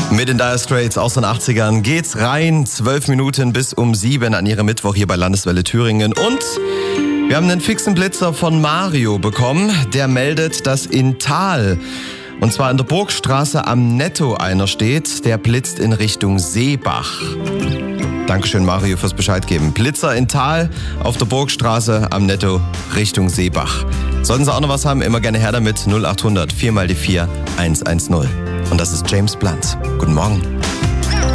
Mit den Dire Straits aus den 80ern geht's rein. 12 Minuten bis um 7 an ihrem Mittwoch hier bei Landeswelle Thüringen. Und wir haben einen fixen Blitzer von Mario bekommen. Der meldet, dass in Thal, und zwar in der Burgstraße am Netto, einer steht. Der blitzt in Richtung Seebach. Dankeschön, Mario, fürs Bescheid geben. Blitzer in Thal auf der Burgstraße am Netto Richtung Seebach. Sollten Sie auch noch was haben, immer gerne her damit. 0800 4x4 110. Und das ist James Blunt. Guten Morgen.